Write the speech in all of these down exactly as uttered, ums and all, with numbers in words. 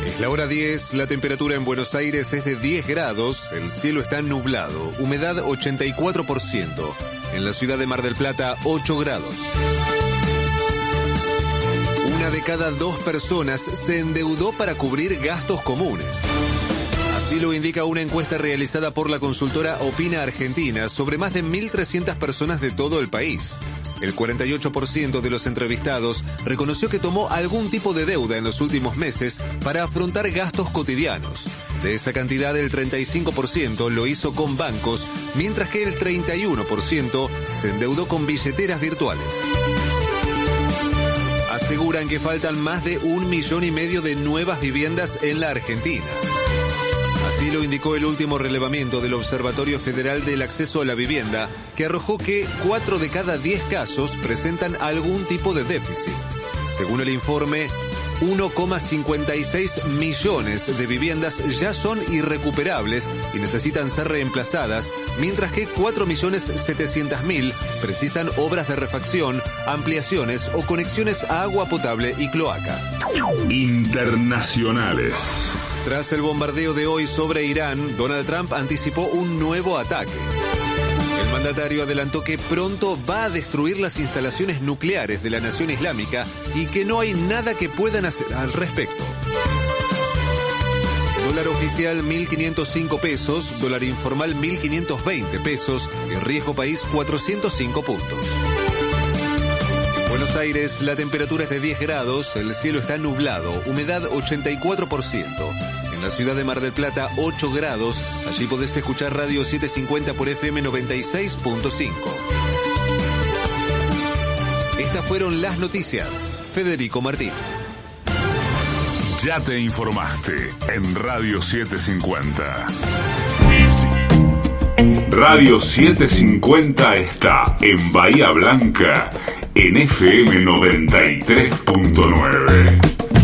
Es la hora diez, la temperatura en Buenos Aires es de diez grados, el cielo está nublado, humedad ochenta y cuatro por ciento. En la ciudad de Mar del Plata, ocho grados. Una de cada dos personas se endeudó para cubrir gastos comunes. Así lo indica una encuesta realizada por la consultora Opina Argentina sobre más de mil trescientas personas de todo el país. El cuarenta y ocho por ciento de los entrevistados reconoció que tomó algún tipo de deuda en los últimos meses para afrontar gastos cotidianos. De esa cantidad, el treinta y cinco por ciento lo hizo con bancos, mientras que el treinta y uno por ciento se endeudó con billeteras virtuales. Aseguran que faltan más de un millón y medio de nuevas viviendas en la Argentina. Así lo indicó el último relevamiento del Observatorio Federal del Acceso a la Vivienda, que arrojó que cuatro de cada diez casos presentan algún tipo de déficit. Según el informe, uno coma cincuenta y seis millones de viviendas ya son irrecuperables y necesitan ser reemplazadas, mientras que cuatro millones setecientos mil precisan obras de refacción, ampliaciones o conexiones a agua potable y cloaca. Internacionales. Tras el bombardeo de hoy sobre Irán, Donald Trump anticipó un nuevo ataque. El mandatario adelantó que pronto va a destruir las instalaciones nucleares de la nación islámica y que no hay nada que puedan hacer al respecto. Dólar oficial mil quinientos cinco pesos, dólar informal mil quinientos veinte pesos y riesgo país cuatrocientos cinco puntos. En Buenos Aires la temperatura es de diez grados, el cielo está nublado, humedad ochenta y cuatro por ciento. En la ciudad de Mar del Plata, ocho grados. Allí podés escuchar Radio setecientos cincuenta por F M noventa y seis punto cinco. Estas fueron las noticias. Federico Martín. Ya te informaste en Radio setecientos cincuenta. Radio setecientos cincuenta está en Bahía Blanca en F M noventa y tres punto nueve.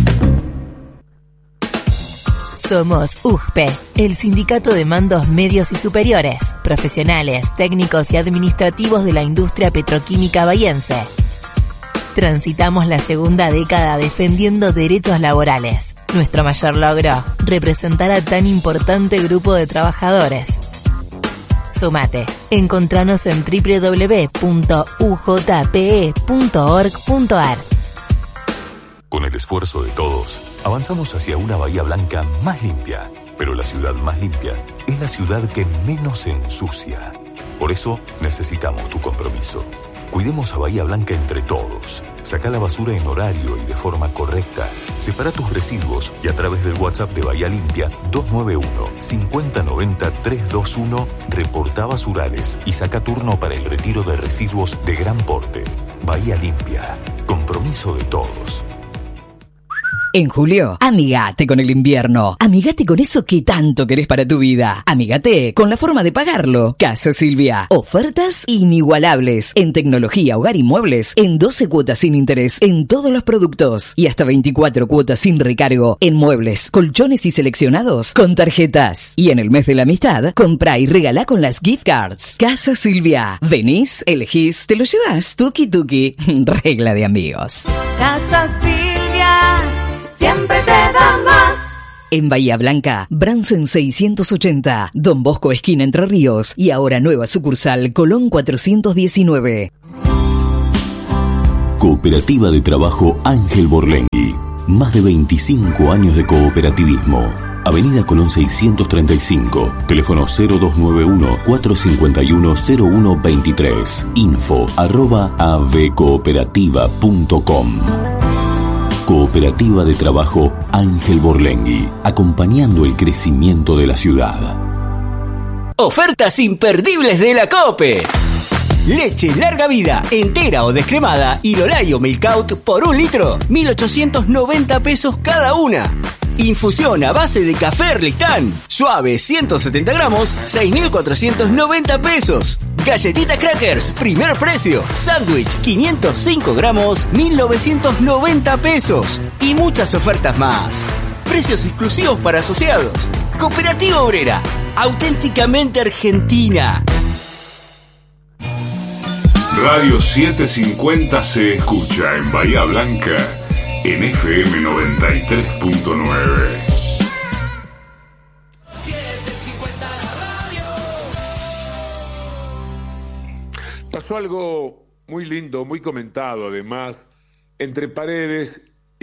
Somos U G P E, el Sindicato de Mandos Medios y Superiores, profesionales, técnicos y administrativos de la industria petroquímica bahiense. Transitamos la segunda década defendiendo derechos laborales. Nuestro mayor logro, representar a tan importante grupo de trabajadores. Sumate. Encontranos en doble u doble u doble u punto u j p e punto org punto a r. Con el esfuerzo de todos, avanzamos hacia una Bahía Blanca más limpia. Pero la ciudad más limpia es la ciudad que menos se ensucia. Por eso necesitamos tu compromiso. Cuidemos a Bahía Blanca entre todos. Saca la basura en horario y de forma correcta. Separa tus residuos y a través del WhatsApp de Bahía Limpia dos nueve uno, cinco cero nueve cero, tres dos uno reporta basurales y saca turno para el retiro de residuos de gran porte. Bahía Limpia. Compromiso de todos. En julio, amigate con el invierno. Amigate con eso que tanto querés para tu vida. Amigate con la forma de pagarlo. Casa Silvia. Ofertas inigualables en tecnología, hogar y muebles en doce cuotas sin interés en todos los productos y hasta veinticuatro cuotas sin recargo en muebles, colchones y seleccionados con tarjetas. Y en el mes de la amistad, comprá y regalá con las gift cards. Casa Silvia. Venís, elegís, te lo llevas. Tuki tuki. Regla de amigos. Casa Silvia. Siempre te da más. En Bahía Blanca, Bransen seiscientos ochenta, Don Bosco esquina Entre Ríos y ahora nueva sucursal Colón cuatrocientos diecinueve. Cooperativa de Trabajo Ángel Borlengui. Más de veinticinco años de cooperativismo. Avenida Colón seiscientos treinta y cinco. Teléfono cero dos nueve uno, cuatro cinco uno, cero uno dos tres. Info arroba avcooperativa punto com. Cooperativa de Trabajo Ángel Borlengui, acompañando el crecimiento de la ciudad. Ofertas imperdibles de la COPE. Leche larga vida, entera o descremada y Lolayo Milk Out por un litro, mil ochocientos noventa pesos cada una. Infusión a base de café Erlistán, suave ciento setenta gramos, seis mil cuatrocientos noventa pesos. Galletitas Crackers, primer precio. Sándwich, quinientos cinco gramos, mil novecientos noventa pesos. Y muchas ofertas más. Precios exclusivos para asociados. Cooperativa Obrera, auténticamente argentina. Radio setecientos cincuenta se escucha en Bahía Blanca en F M noventa y tres punto nueve. pasó algo muy lindo, muy comentado además, entre Paredes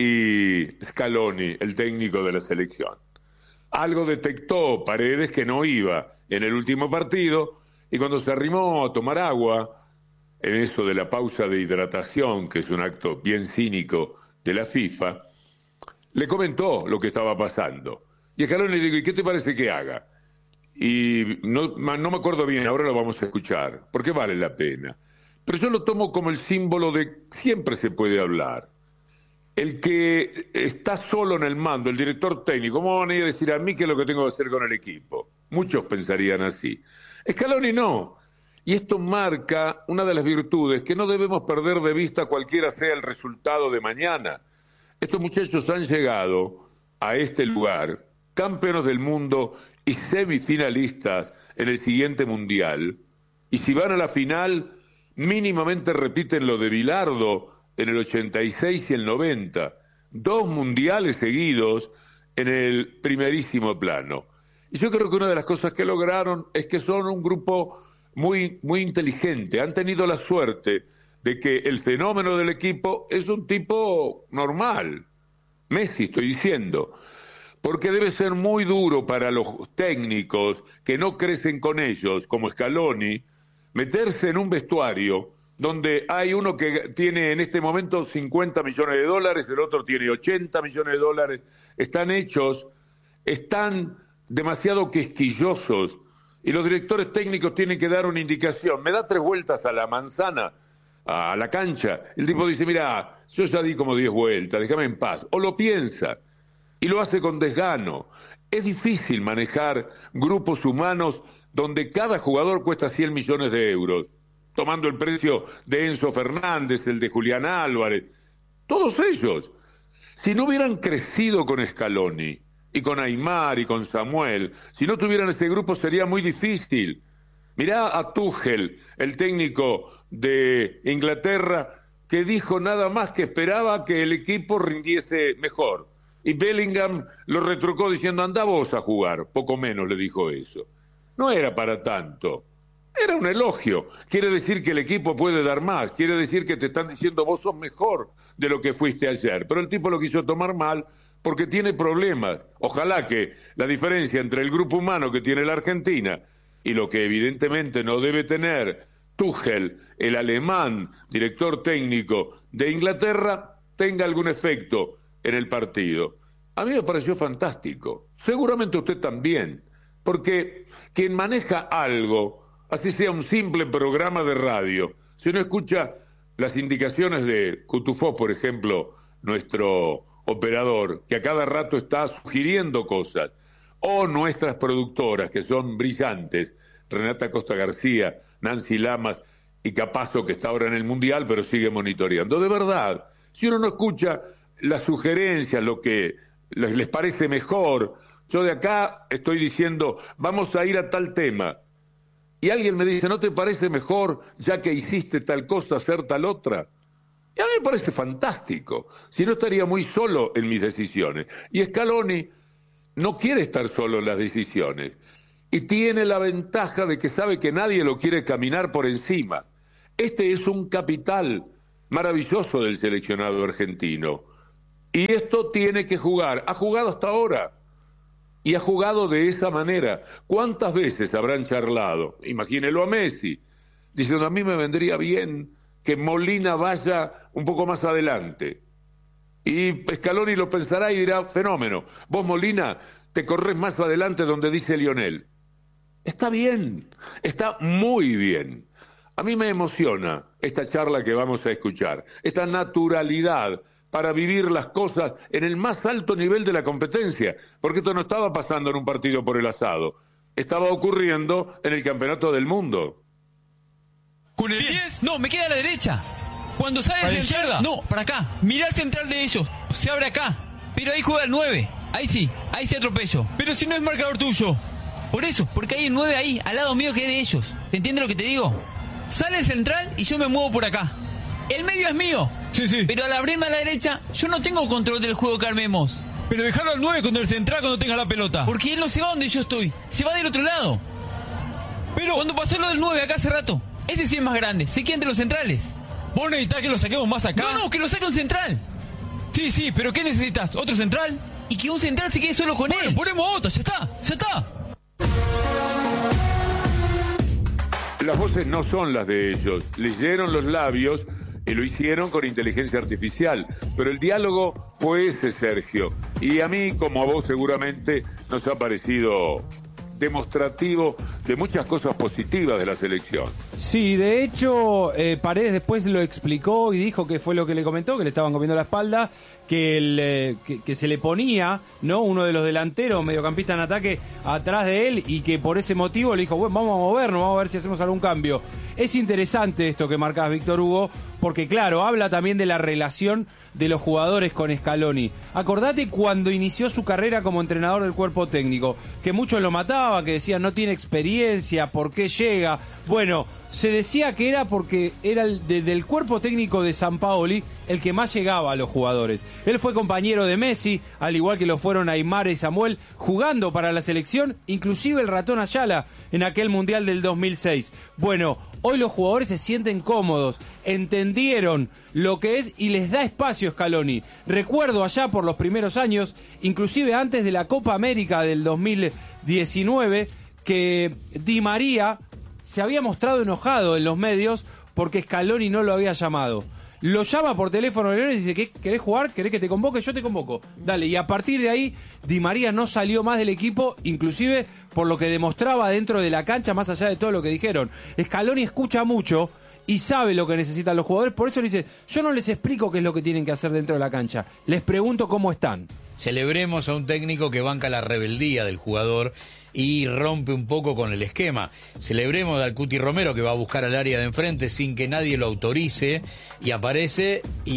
y Scaloni, el técnico de la selección. Algo detectó Paredes que no iba en el último partido, y cuando se arrimó a tomar agua, en eso de la pausa de hidratación, que es un acto bien cínico de la FIFA, le comentó lo que estaba pasando. Y Scaloni le dijo, ¿y qué te parece que haga? Y no, no me acuerdo bien, ahora lo vamos a escuchar, porque vale la pena. Pero yo lo tomo como el símbolo de siempre se puede hablar. El que está solo en el mando, el director técnico, ¿cómo van a ir a decir a mí qué es lo que tengo que hacer con el equipo? Muchos pensarían así. Scaloni no. Y esto marca una de las virtudes que no debemos perder de vista cualquiera sea el resultado de mañana. Estos muchachos han llegado a este lugar, campeones del mundo y semifinalistas en el siguiente mundial, y si van a la final, mínimamente repiten lo de Bilardo en el ochenta y seis y el noventa, dos mundiales seguidos en el primerísimo plano. Y yo creo que una de las cosas que lograron es que son un grupo muy, muy inteligente, han tenido la suerte de que el fenómeno del equipo es un tipo normal, Messi estoy diciendo, porque debe ser muy duro para los técnicos que no crecen con ellos, como Scaloni, meterse en un vestuario donde hay uno que tiene en este momento cincuenta millones de dólares, el otro tiene ochenta millones de dólares, están hechos, están demasiado quisquillosos, y los directores técnicos tienen que dar una indicación. Me da tres vueltas a la manzana, a la cancha. El tipo dice, mira, yo ya di como diez vueltas, déjame en paz. O lo piensa, y lo hace con desgano. Es difícil manejar grupos humanos donde cada jugador cuesta cien millones de euros, tomando el precio de Enzo Fernández, el de Julián Álvarez, todos ellos. Si no hubieran crecido con Scaloni, y con Aimar y con Samuel, si no tuvieran ese grupo sería muy difícil. Mirá a Tuchel, el técnico de Inglaterra, que dijo nada más que esperaba que el equipo rindiese mejor. Y Bellingham lo retrucó diciendo, andá vos a jugar, poco menos le dijo eso. No era para tanto, era un elogio. Quiere decir que el equipo puede dar más, quiere decir que te están diciendo vos sos mejor de lo que fuiste ayer. Pero el tipo lo quiso tomar mal, porque tiene problemas. Ojalá que la diferencia entre el grupo humano que tiene la Argentina y lo que evidentemente no debe tener Tuchel, el alemán, director técnico de Inglaterra, tenga algún efecto en el partido. A mí me pareció fantástico. Seguramente usted también, porque quien maneja algo, así sea un simple programa de radio, si uno escucha las indicaciones de Cutufós, por ejemplo, nuestro operador, que a cada rato está sugiriendo cosas, o nuestras productoras, que son brillantes, Renata Costa García, Nancy Lamas y Capazo, que está ahora en el Mundial, pero sigue monitoreando. De verdad, si uno no escucha las sugerencias, lo que les, les parece mejor, yo de acá estoy diciendo, vamos a ir a tal tema, y alguien me dice, ¿no te parece mejor, ya que hiciste tal cosa, hacer tal otra? Y a mí me parece fantástico, si no estaría muy solo en mis decisiones. Y Scaloni no quiere estar solo en las decisiones, y tiene la ventaja de que sabe que nadie lo quiere caminar por encima. Este es un capital maravilloso del seleccionado argentino, y esto tiene que jugar. Ha jugado hasta ahora, y ha jugado de esa manera. ¿Cuántas veces habrán charlado? Imagínelo a Messi, diciendo, a mí me vendría bien que Molina vaya un poco más adelante. Y Scaloni lo pensará y dirá, fenómeno, vos Molina te corres más adelante donde dice Lionel. Está bien, está muy bien. A mí me emociona esta charla que vamos a escuchar, esta naturalidad para vivir las cosas en el más alto nivel de la competencia, porque esto no estaba pasando en un partido por el asado, estaba ocurriendo en el Campeonato del Mundo. ¿Con el diez? No, me queda a la derecha. Cuando sale el central, no, para acá. Mirá el central de ellos, se abre acá. Pero ahí juega el nueve. Ahí sí, ahí se atropello. Pero si no es marcador tuyo. Por eso, porque hay un nueve ahí, al lado mío, que es de ellos. ¿Te entiendes lo que te digo? Sale el central y yo me muevo por acá. El medio es mío. Sí, sí. Pero al abrirme a la derecha, yo no tengo control del juego que armemos. Pero dejarlo al nueve contra el central cuando tenga la pelota. Porque él no se va donde yo estoy, se va del otro lado. Pero cuando pasó lo del nueve acá hace rato, Ese sí es más grande, se queda entre los centrales. ¿Vos necesitás que lo saquemos más acá? No, no, que lo saque un central. Sí, sí, pero ¿qué necesitas? ¿Otro central? Y que un central se quede solo con bueno, él. Ponemos otro, ya está, ya está. Las voces no son las de ellos. Leyeron los labios y lo hicieron con inteligencia artificial. Pero el diálogo fue ese, Sergio. Y a mí, como a vos seguramente, nos ha parecido demostrativo de muchas cosas positivas de la selección. Sí, de hecho, eh, Paredes después lo explicó y dijo que fue lo que le comentó, que le estaban comiendo la espalda, que, el, eh, que, que se le ponía, ¿no?, uno de los delanteros, mediocampista en ataque, atrás de él, y que por ese motivo le dijo, bueno, vamos a movernos, vamos a ver si hacemos algún cambio. Es interesante esto que marcás, Víctor Hugo, porque claro, habla también de la relación de los jugadores con Scaloni. Acordate cuando inició su carrera como entrenador del cuerpo técnico, que muchos lo mataban, que decían no tiene experiencia, ¿por qué llega? Bueno, se decía que era porque era el de, del cuerpo técnico de Sampaoli el que más llegaba a los jugadores. Él fue compañero de Messi, al igual que lo fueron Aimar y Samuel, jugando para la selección, inclusive el Ratón Ayala en aquel Mundial del dos mil seis. Bueno, hoy los jugadores se sienten cómodos, entendieron lo que es y les da espacio Scaloni. Recuerdo allá por los primeros años, inclusive antes de la Copa América del dos mil diecinueve, que Di María se había mostrado enojado en los medios porque Scaloni no lo había llamado. Lo llama por teléfono León y dice, ¿qué, ¿querés jugar? ¿Querés que te convoque? Yo te convoco. Dale, y a partir de ahí, Di María no salió más del equipo, inclusive por lo que demostraba dentro de la cancha, más allá de todo lo que dijeron. Scaloni escucha mucho y sabe lo que necesitan los jugadores, por eso le dice, yo no les explico qué es lo que tienen que hacer dentro de la cancha, les pregunto cómo están. Celebremos a un técnico que banca la rebeldía del jugador y rompe un poco con el esquema. Celebremos al Cuti Romero, que va a buscar al área de enfrente sin que nadie lo autorice, y aparece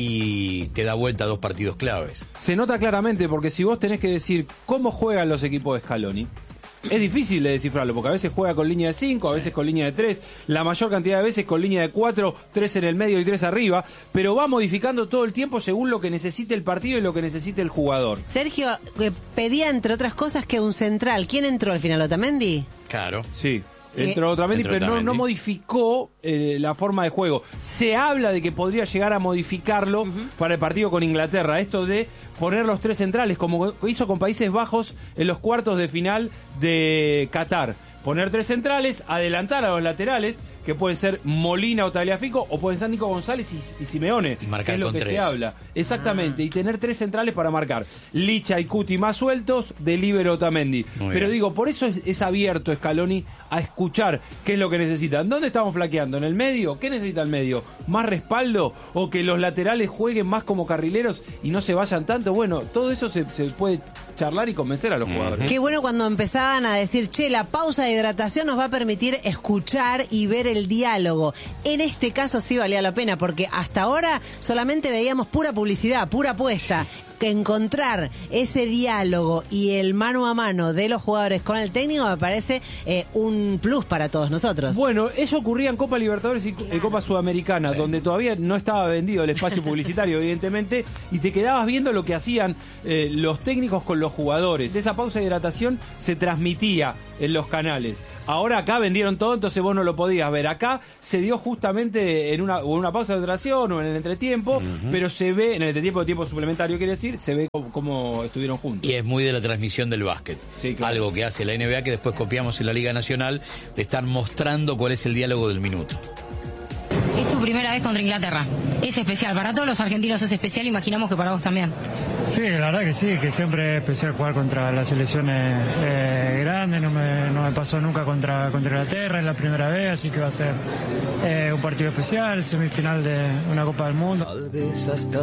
y te da vuelta a dos partidos claves. Se nota claramente, porque si vos tenés que decir cómo juegan los equipos de Scaloni, es difícil de descifrarlo, porque a veces juega con línea de cinco, a veces con línea de tres, la mayor cantidad de veces con línea de cuatro, tres en el medio y tres arriba, pero va modificando todo el tiempo según lo que necesite el partido y lo que necesite el jugador. Sergio, eh, pedía entre otras cosas que un central. ¿Quién entró al final, Otamendi? Claro. Sí. Entró Otamendi, Entró pero no, Otamendi. no modificó eh, la forma de juego. Se habla de que podría llegar a modificarlo uh-huh. para el partido con Inglaterra. Esto de poner los tres centrales, como hizo con Países Bajos en los cuartos de final de Qatar. Poner tres centrales, adelantar a los laterales, que pueden ser Molina o Tagliafico, o pueden ser Nico González y, y Simeone, y marcar que es lo con que tres. se habla. Exactamente, ah. y tener tres centrales para marcar. Licha y Cuti más sueltos, de líbero Otamendi. Muy Pero bien. digo, por eso es, es abierto Scaloni a escuchar qué es lo que necesitan. ¿Dónde estamos flaqueando? ¿En el medio? ¿Qué necesita el medio? ¿Más respaldo? ¿O que los laterales jueguen más como carrileros y no se vayan tanto? Bueno, todo eso se, se puede charlar y convencer a los jugadores. Qué bueno cuando empezaban a decir, che, la pausa de hidratación nos va a permitir escuchar y ver el diálogo. En este caso sí valía la pena, porque hasta ahora solamente veíamos pura publicidad, pura apuesta. Que encontrar ese diálogo y el mano a mano de los jugadores con el técnico me parece eh, un plus para todos nosotros. Bueno, eso ocurría en Copa Libertadores y claro. Copa Sudamericana, sí. donde todavía no estaba vendido el espacio publicitario, evidentemente, y te quedabas viendo lo que hacían eh, los técnicos con los jugadores. Esa pausa de hidratación se transmitía en los canales. Ahora acá vendieron todo, entonces vos no lo podías ver. Acá se dio justamente en una, una pausa de hidratación o en el entretiempo, uh-huh. pero se ve, en el entretiempo de tiempo suplementario quiere decir, se ve cómo, cómo estuvieron juntos. Y es muy de la transmisión del básquet. Sí, claro. Algo que hace la N B A que después copiamos en la Liga Nacional, de estar mostrando cuál es el diálogo del minuto. Es tu primera vez contra Inglaterra. Es especial. Para todos los argentinos es especial, imaginamos que para vos también. Sí, la verdad que sí, que siempre es especial jugar contra las selecciones eh, grandes. No me, no me pasó nunca contra, contra Inglaterra, es la primera vez, así que va a ser eh, un partido especial, semifinal de una Copa del Mundo. Tal vez hasta